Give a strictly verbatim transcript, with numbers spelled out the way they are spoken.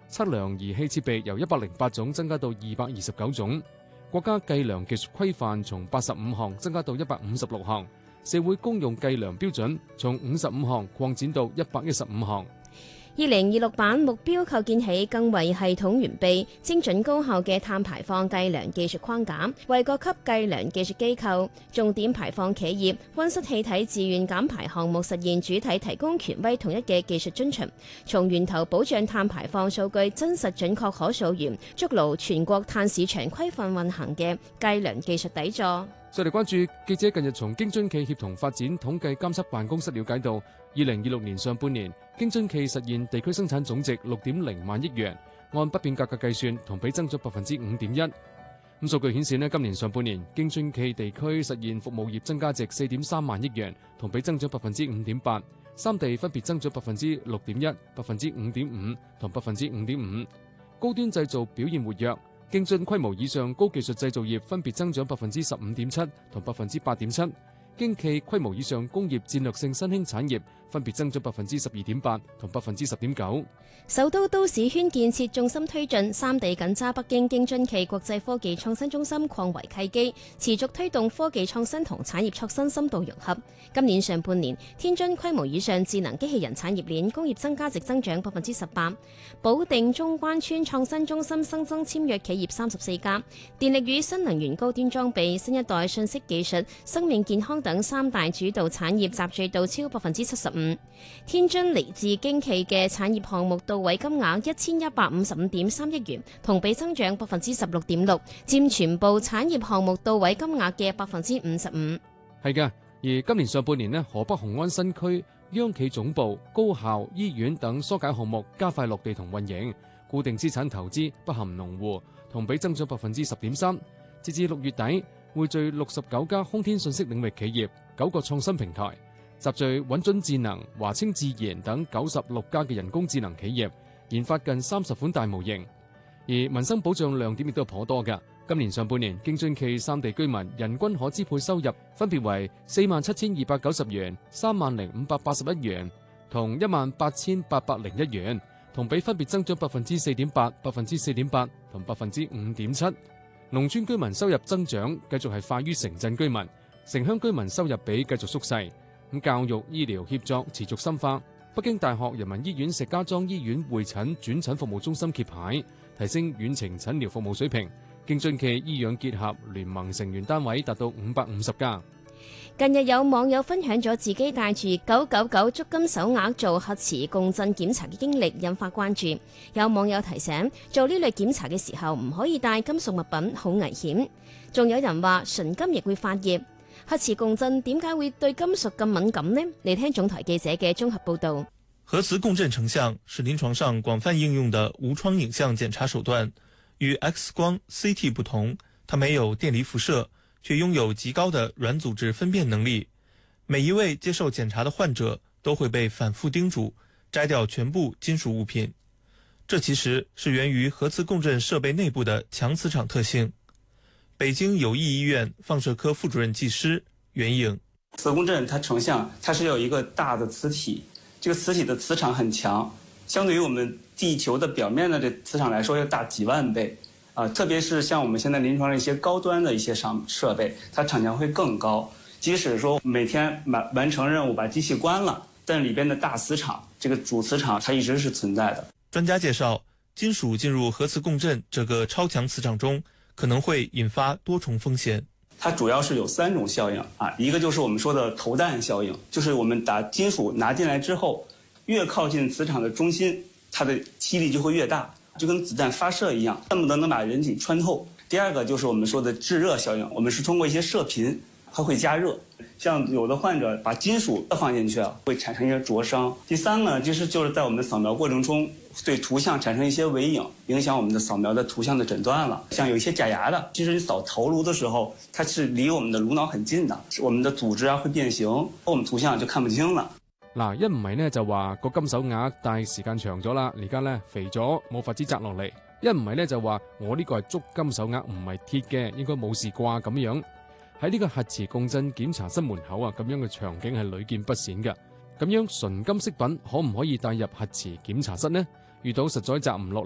測量儀器設備由一百零八種增加到二百二十九種。國家計量技術規範從八十五項增加到一百五十六項，社會公用計量標準從五十五項擴展到一百一十五項。 二零二六版目標構建起更為系統完備、精準高效嘅碳排放計量技術框架，為各級計量技術機構、重點排放企業、溫室氣體自願減排項目實現主體提供權威統一嘅技術遵循，從源頭保障碳排放數據真實準確可溯源，築牢全國碳市場規範運行嘅計量技術底座。 再嚟關注記者近日從京津冀協同發展統計監測辦公室了解到，二零二六年上半年京津冀實現地區生產總值六點零萬億元，按不變價格計算，同比增咗百分之五點一。咁數據顯示呢，今年上半年京津冀地區實現服務業增加值四點三萬億元，同比增長百分之五點八。三地分別增長百分之六點一、百分之五點五同百分之五點五。高端製造表現活躍。京津規模以上高技術製造業分別增長百分之十五點七同百分之八點七，京冀規模以上工業戰略性新興產業分別增長百分之十二點八同百分之十點九。 首都都市圈建設重心推進，三地緊揸北京京津冀國際科技創新中心擴圍契機，持續推動科技創新同產業創新深度融合。今年上半年，天津規模以上智能機器人產業鏈工業增加值增長百分之十八，保定中關村創新中心新增簽約企業三十四家，電力與新能源高端裝備、新一代信息技術、生命健康等三大主導產業集聚度超百分之七十五。天津嚟自京冀嘅產業項目到位金額一千一百五十五點三億元，同比增長百分之十六點六，佔全部產業項目到位金額嘅百分之五十五。 係嘅，而今年上半年呢，河北雄安新區央企總部、高校、醫院等疏解項目加快落地同運營，固定資產投資不含農戶，同比增長百分之十點三。截至六月底，匯聚六十九家空天信息領域企業、九個創新平台，集聚穩準智能、華清智研等九十六家嘅人工智能企業，研發近三十款大模型。而民生保障亮點亦都頗多嘅。今年上半年，京津冀三地居民人均可支配收入分別為四萬七千二百九十元、三萬零五百八十一元同一萬八千八百零一元，同比分別增長百分之四點八、百分之四點八同百分之五點七。農村居民收入增長繼續係快於城鎮居民，城鄉居民收入比繼續縮細。咁教育醫療協作持續深化，北京大學人民醫院石家莊醫院會診轉診服務中心揭牌，提升遠程診療服務水平。京津冀醫養結合聯盟成員單位達到五百五十家。 近日有網友分享咗自己帶住九九九足金手鐲做核磁共振檢查嘅經歷，引發關注。有網友提醒，做呢類檢查嘅時候唔可以帶金屬物品，好危險。仲有人話純金亦會發熱。核磁共振點解會對金屬咁敏感呢？嚟聽總台記者嘅綜合報導。 核磁共振成像是臨床上廣泛應用的無創影像檢查手段，與 X 光、C T 不同，它沒有電離輻射，卻擁有極高的軟組織分辨能力。每一位接受檢查的患者都會被反覆叮囑摘掉全部金屬物品，這其實是源於核磁共振設備內部的強磁場特性。北京友誼醫院放射科副主任技師袁穎， 磁共振它成像，它是有一個大的磁體，這個磁體的磁場很強，相對於我們地球的表面的這磁場來說要大幾萬倍啊！特別是像我們現在臨床的一些高端的一些上設備，它場強會更高。即使說每天完完成任務把機器關了，但裏邊的大磁場，這個主磁場它一直是存在的。 專家介紹，金屬進入核磁共振這個超強磁場中，可能會引發多重風險。 它主要是有三種效應啊，一個就是我們說的投彈效應，就是我們把金屬拿進來之後，越靠近磁場的中心，它的吸力就會越大，就跟子彈發射一樣，恨不得能把人體穿透。第二個就是我們說的制熱效應，我們是通過一些射頻，它會加熱。像有的患者把金屬放進去啊，會產生一些灼傷。第三個就是就是在我們的掃描過程中，對圖像產生一些微影，影響我們的掃描的圖像的診斷了。像有一些假牙的，其實你掃頭顱的時候，它是離我們的顱腦很近的，我們的組織啊會變形，我們圖像就看不清了。 嗱，一唔係呢就話個金手鐲戴時間長咗啦，而家呢肥咗冇法子摘落嚟；一唔係呢就話我呢個係足金手鐲，唔係鐵嘅，應該冇事啩咁樣。喺呢個核磁共振檢查室門口啊，咁樣嘅場景係屢見不鮮嘅。咁樣純金飾品可唔可以帶入核磁檢查室呢？遇到實在摘唔落嚟